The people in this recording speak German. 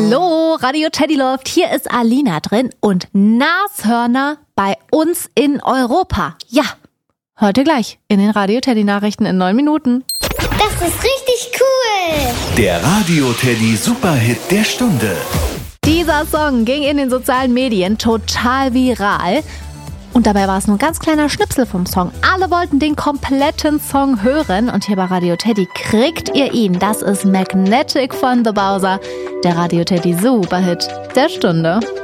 Hallo, Radio Teddy läuft. Hier ist Alina drin und Nashörner bei uns in Europa. Ja, heute gleich in den Radio Teddy Nachrichten in 9 Minuten. Das ist richtig cool. Der Radio Teddy Superhit der Stunde. Dieser Song ging in den sozialen Medien total viral. Und dabei war es nur ein ganz kleiner Schnipsel vom Song. Alle wollten den kompletten Song hören und hier bei Radio Teddy kriegt ihr ihn. Das ist Magnetic von The Bowser, der Radio Teddy Superhit der Stunde.